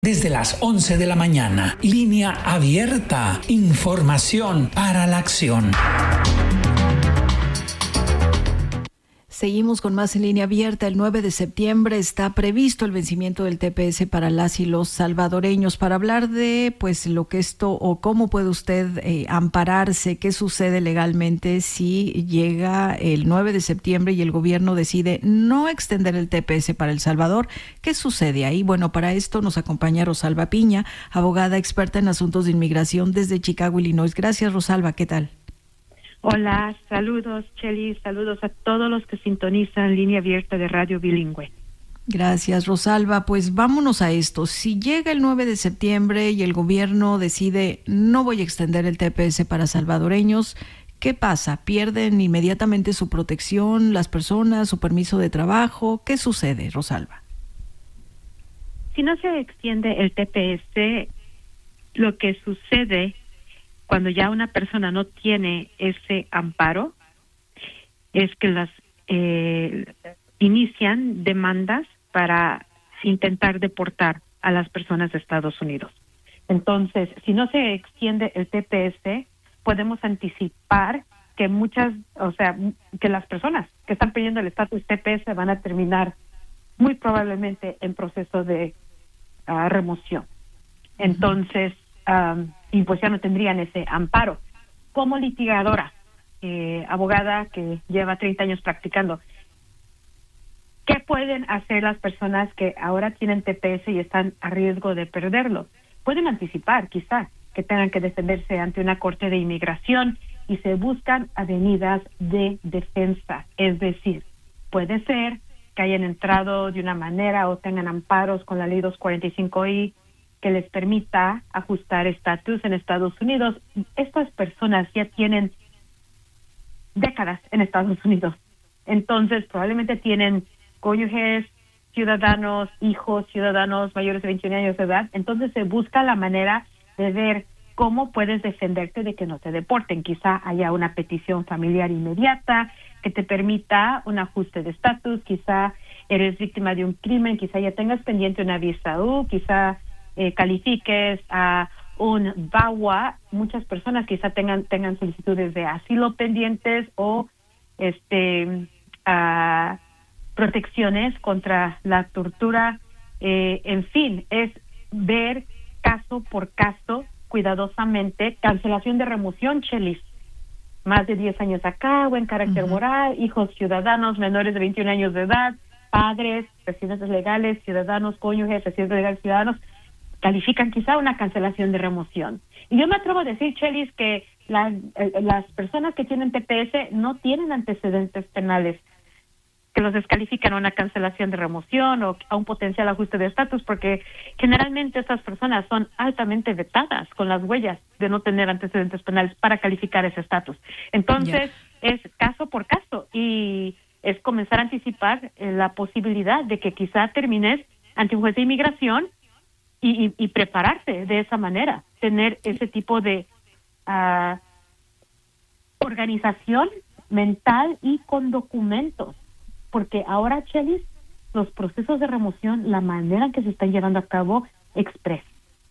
Desde las 11 de la mañana, línea abierta, información para la acción. Seguimos con más en línea abierta. El 9 de septiembre está previsto el vencimiento del TPS para las y los salvadoreños. Para hablar de pues lo que esto o cómo puede usted ampararse, qué sucede legalmente si llega el 9 de septiembre y el gobierno decide no extender el TPS para El Salvador, ¿qué sucede ahí? Bueno, para esto nos acompaña Rosalba Piña, abogada experta en asuntos de inmigración desde Chicago, Illinois. Gracias, Rosalba. ¿Qué tal? Hola, saludos, Chely, saludos a todos los que sintonizan Línea Abierta de Radio Bilingüe. Gracias, Rosalba. Pues vámonos a esto. Si llega el 9 de septiembre y el gobierno decide no voy a extender el TPS para salvadoreños, ¿qué pasa? ¿Pierden inmediatamente su protección las personas, su permiso de trabajo? ¿Qué sucede, Rosalba? Si no se extiende el TPS, lo que sucede cuando ya una persona no tiene ese amparo es que las inician demandas para intentar deportar a las personas de Estados Unidos. Entonces, si no se extiende el TPS, podemos anticipar que que las personas que están pidiendo el estatus TPS van a terminar muy probablemente en proceso de remoción. Entonces, y pues ya no tendrían ese amparo. Como litigadora, abogada que lleva 30 años practicando, ¿qué pueden hacer las personas que ahora tienen TPS y están a riesgo de perderlo? Pueden anticipar, quizá, que tengan que defenderse ante una corte de inmigración y se buscan avenidas de defensa. Es decir, puede ser que hayan entrado de una manera o tengan amparos con la ley 245I que les permita ajustar estatus en Estados Unidos. Estas personas ya tienen décadas en Estados Unidos. Entonces, probablemente tienen cónyuges, ciudadanos, hijos, ciudadanos mayores de 21 años de edad. Entonces, se busca la manera de ver cómo puedes defenderte de que no te deporten. Quizá haya una petición familiar inmediata que te permita un ajuste de estatus. Quizá eres víctima de un crimen. Quizá ya tengas pendiente una visa U. Quizá califiques a un VAWA. Muchas personas quizá tengan solicitudes de asilo pendientes o protecciones contra la tortura. En fin, es ver caso por caso cuidadosamente. Cancelación de remoción, Chelis, más de 10 años acá, buen carácter moral, hijos ciudadanos menores de 21 años de edad, padres, residentes legales, ciudadanos, cónyuges, residentes legales, ciudadanos, califican quizá una cancelación de remoción. Y yo me atrevo a decir, Chelis, que las personas que tienen TPS no tienen antecedentes penales que los descalifican a una cancelación de remoción o a un potencial ajuste de estatus, porque generalmente estas personas son altamente vetadas con las huellas de no tener antecedentes penales para calificar ese estatus. Entonces, es caso por caso y es comenzar a anticipar la posibilidad de que quizá termines ante un juez de inmigración y prepararse de esa manera, tener ese tipo de organización mental y con documentos, porque ahora, Chelis, los procesos de remoción, la manera en que se están llevando a cabo, express.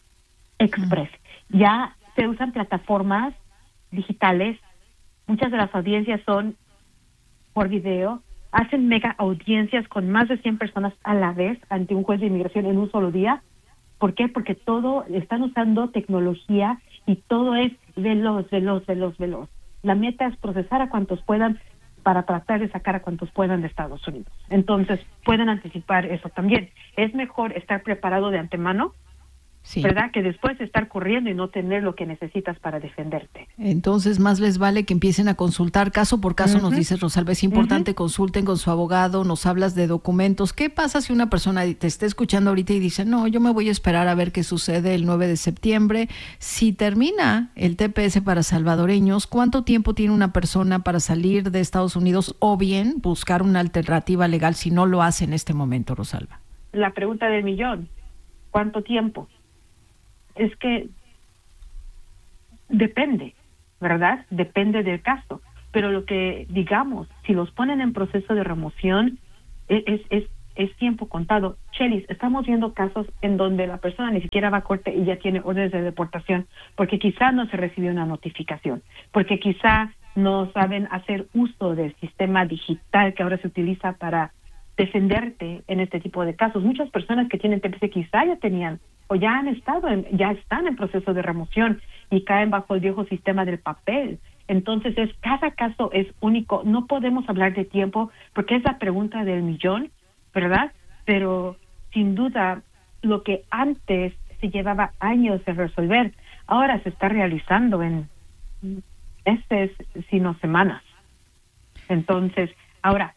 Ya se usan plataformas digitales, muchas de las audiencias son por video, hacen mega audiencias con más de 100 personas a la vez ante un juez de inmigración en un solo día. ¿Por qué? Porque todo, están usando tecnología y todo es veloz. La meta es procesar a cuantos puedan para tratar de sacar a cuantos puedan de Estados Unidos. Entonces, pueden anticipar eso también. Es mejor estar preparado de antemano, sí, ¿verdad? Que después estar corriendo y no tener lo que necesitas para defenderte. Entonces, más les vale que empiecen a consultar caso por caso, nos dice Rosalba. Es importante, consulten con su abogado, nos hablas de documentos. ¿Qué pasa si una persona te está escuchando ahorita y dice, no, yo me voy a esperar a ver qué sucede el 9 de septiembre? Si termina el TPS para salvadoreños, ¿cuánto tiempo tiene una persona para salir de Estados Unidos o bien buscar una alternativa legal si no lo hace en este momento, Rosalba? La pregunta del millón, ¿cuánto tiempo? Es que depende, ¿verdad? Depende del caso. Pero lo que digamos, si los ponen en proceso de remoción, es es tiempo contado. Chelis, estamos viendo casos en donde la persona ni siquiera va a corte y ya tiene órdenes de deportación, porque quizá no se recibió una notificación, porque quizá no saben hacer uso del sistema digital que ahora se utiliza para defenderte en este tipo de casos. Muchas personas que tienen TPS quizá ya tenían o ya están en proceso de remoción y caen bajo el viejo sistema del papel. Entonces, cada caso es único. No podemos hablar de tiempo porque es la pregunta del millón, ¿verdad? Pero sin duda, lo que antes se llevaba años de resolver, ahora se está realizando en meses, sino semanas. Entonces, ahora,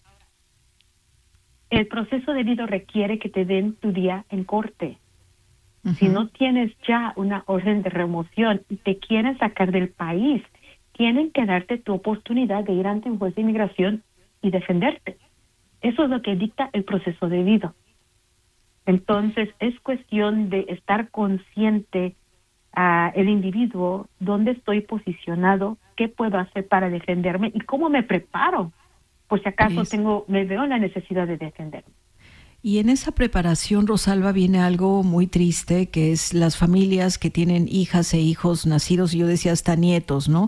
el proceso debido requiere que te den tu día en corte. Uh-huh. Si no tienes ya una orden de remoción y te quieren sacar del país, tienen que darte tu oportunidad de ir ante un juez de inmigración y defenderte. Eso es lo que dicta el proceso debido. Entonces, es cuestión de estar consciente el individuo, dónde estoy posicionado, qué puedo hacer para defenderme y cómo me preparo, por si acaso me veo en la necesidad de defenderme. Y en esa preparación, Rosalba, viene algo muy triste, que es las familias que tienen hijas e hijos nacidos, y yo decía hasta nietos, ¿no?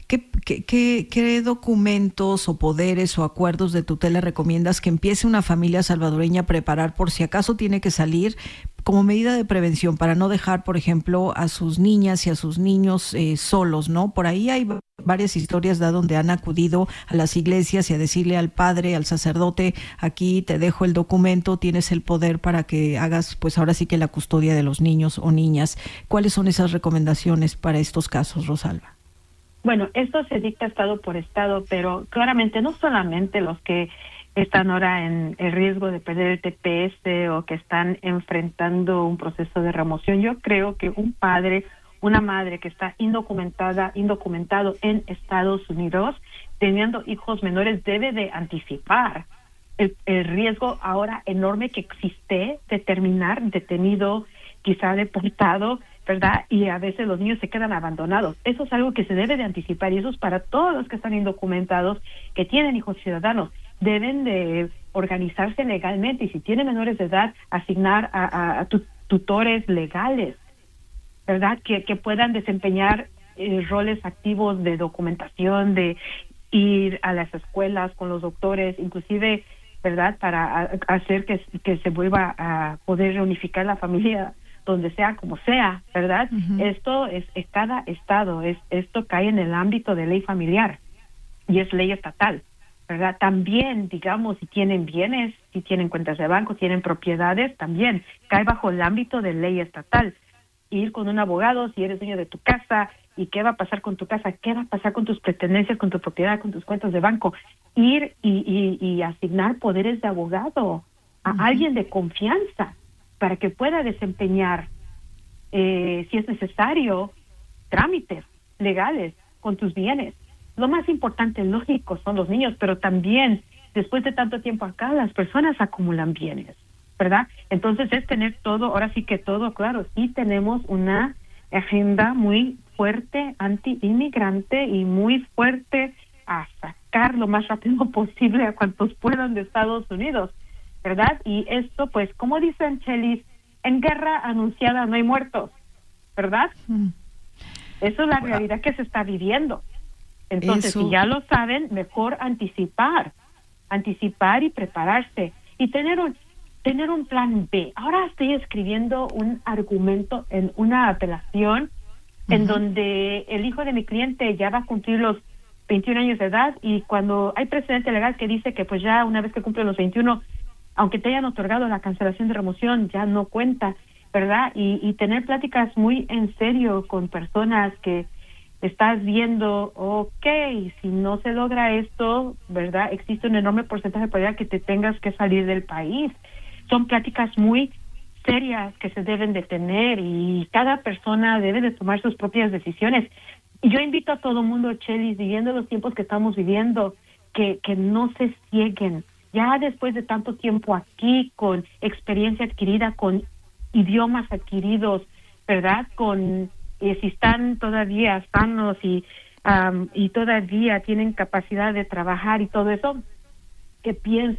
¿Qué documentos o poderes o acuerdos de tutela recomiendas que empiece una familia salvadoreña a preparar por si acaso tiene que salir, como medida de prevención, para no dejar, por ejemplo, a sus niñas y a sus niños solos, ¿no? Por ahí hay varias historias donde han acudido a las iglesias y a decirle al padre, al sacerdote, aquí te dejo el documento, tienes el poder para que hagas, pues ahora sí que la custodia de los niños o niñas. ¿Cuáles son esas recomendaciones para estos casos, Rosalba? Bueno, esto se dicta estado por estado, pero claramente no solamente los que están ahora en el riesgo de perder el TPS o que están enfrentando un proceso de remoción. Yo creo que un padre, una madre que está indocumentado en Estados Unidos, teniendo hijos menores, debe de anticipar el riesgo ahora enorme que existe de terminar detenido, quizá deportado, ¿verdad? Y a veces los niños se quedan abandonados. Eso es algo que se debe de anticipar y eso es para todos los que están indocumentados, que tienen hijos ciudadanos. Deben de organizarse legalmente y si tienen menores de edad, asignar a tutores legales, ¿verdad? Que puedan desempeñar roles activos de documentación, de ir a las escuelas con los doctores, inclusive, ¿verdad? Para hacer que se vuelva a poder reunificar la familia donde sea, como sea, ¿verdad? Uh-huh. Esto es cada estado, esto cae en el ámbito de ley familiar y es ley estatal, ¿verdad? También, digamos, si tienen bienes, si tienen cuentas de banco, tienen propiedades, también cae bajo el ámbito de ley estatal. Ir con un abogado, si eres dueño de tu casa, y qué va a pasar con tu casa, qué va a pasar con tus pertenencias, con tu propiedad, con tus cuentas de banco. Ir y asignar poderes de abogado a uh-huh. alguien de confianza para que pueda desempeñar, si es necesario, trámites legales con tus bienes. Lo más importante, lógico, son los niños, pero también, después de tanto tiempo acá, las personas acumulan bienes, ¿verdad? Entonces es tener todo, ahora sí que todo claro. Sí tenemos una agenda muy fuerte anti-inmigrante y muy fuerte a sacar lo más rápido posible a cuantos puedan de Estados Unidos, ¿verdad? Y esto, pues, como dicen Chelis, en guerra anunciada no hay muertos, ¿verdad? Eso es la realidad que se está viviendo. Entonces, si ya lo saben, mejor anticipar y prepararse y tener un plan B. Ahora estoy escribiendo un argumento en una apelación en donde el hijo de mi cliente ya va a cumplir los 21 años de edad y cuando hay precedente legal que dice que pues ya una vez que cumple los 21, aunque te hayan otorgado la cancelación de remoción, ya no cuenta, ¿verdad? Y tener pláticas muy en serio con personas que estás viendo, okay, si no se logra esto, ¿verdad? Existe un enorme porcentaje de probabilidad que te tengas que salir del país. Son pláticas muy serias que se deben de tener y cada persona debe de tomar sus propias decisiones. Yo invito a todo mundo, Chelis, viviendo los tiempos que estamos viviendo, que no se cieguen. Ya después de tanto tiempo aquí, con experiencia adquirida, con idiomas adquiridos, ¿verdad? Con si están todavía sanos y todavía tienen capacidad de trabajar y todo eso, que piensen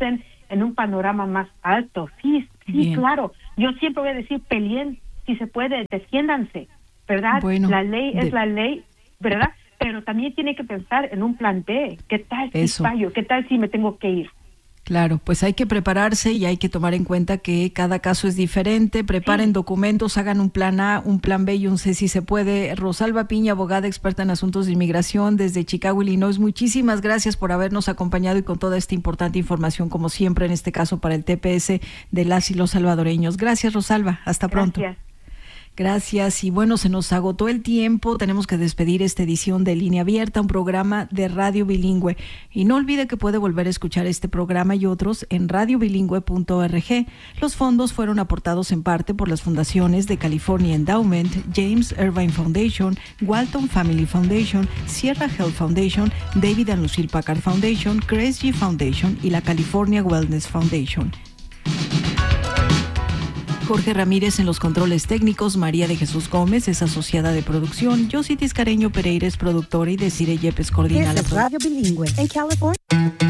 en un panorama más alto. Sí, claro. Yo siempre voy a decir, peleen, si se puede, defiéndanse, ¿verdad? Bueno, la ley es la ley, ¿verdad? Pero también tiene que pensar en un plan B. ¿Qué tal si fallo? ¿Qué tal si me tengo que ir? Claro, pues hay que prepararse y hay que tomar en cuenta que cada caso es diferente. Preparen documentos, hagan un plan A, un plan B y un C si se puede. Rosalba Piña, abogada experta en asuntos de inmigración desde Chicago, Illinois. Muchísimas gracias por habernos acompañado y con toda esta importante información, como siempre, en este caso para el TPS de las y los salvadoreños. Gracias, Rosalba. Hasta pronto. Gracias. Y bueno, se nos agotó el tiempo. Tenemos que despedir esta edición de Línea Abierta, un programa de radio bilingüe. Y no olvide que puede volver a escuchar este programa y otros en radiobilingüe.org. Los fondos fueron aportados en parte por las fundaciones de California Endowment, James Irvine Foundation, Walton Family Foundation, Sierra Health Foundation, David and Lucille Packard Foundation, Grace G Foundation y la California Wellness Foundation. Jorge Ramírez en los controles técnicos, María de Jesús Gómez es asociada de producción, Josie Tiscareño Pereira es productora y Desiree Yepes coordina la producción. Radio Bilingüe en California.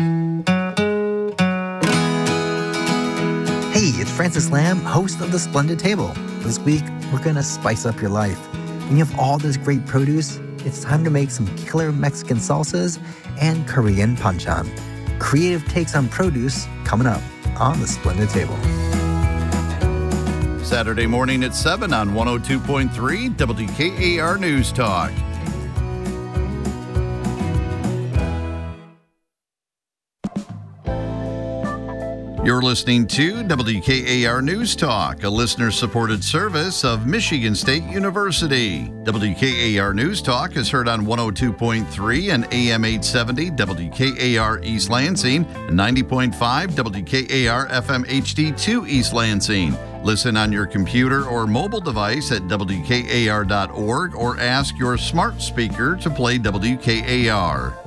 Hey, it's Francis Lamb, host of The Splendid Table. This week, we're gonna spice up your life. When you have all this great produce, it's time to make some killer Mexican salsas and Korean panchan. Creative takes on produce coming up on The Splendid Table. Saturday morning at 7 on 102.3 WKAR News Talk. You're listening to WKAR News Talk, a listener-supported service of Michigan State University. WKAR News Talk is heard on 102.3 and AM 870 WKAR East Lansing and 90.5 WKAR FM HD2 East Lansing. Listen on your computer or mobile device at WKAR.org or ask your smart speaker to play WKAR.